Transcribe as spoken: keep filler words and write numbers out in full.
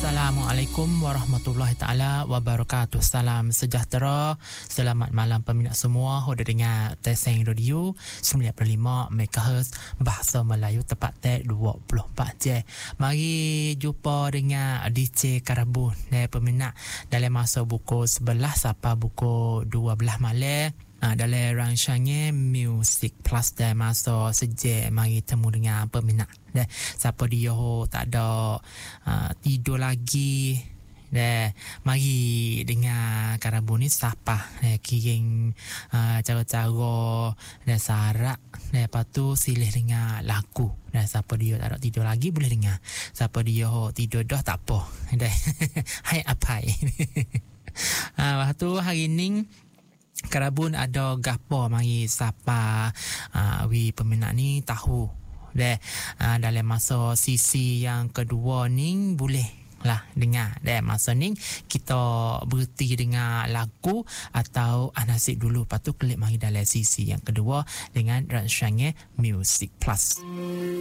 Assalamualaikum warahmatullahi taala wabarakatuh. Salam sejahtera. Selamat malam peminat semua. Hoda dengar Teseng Radio sembilan puluh lima megahertz bahasa Melayu tepat tek dua puluh empat jam. Mari jumpa dengan D J Karabun dan peminat dalam masa pukul sebelas sampai pukul dua belas malam. Ha, dalam rancangan Music Plus dan masa sejak mari temu dengan peminat. Dan siapa dia ho tak ada uh, tidur lagi. Dan mari dengar Karabun ni siapa dan kiring uh, cara-cara dan sarak. Dan lepas tu silih dengar lagu. Dan siapa dia tak ada tidur lagi boleh dengar. Siapa dia ho tidur dah tak apa. Dan hai apa ha, lepas tu hari ni Karabun ada gapo mari siapa uh, wi peminat ni tahu deh uh, dalam masa sisi yang kedua ni boleh lah dengar deh masa ni kita berhenti dengar lagu atau anasik dulu lepas tu klik mari dalam sisi yang kedua dengan rancangan Music Plus.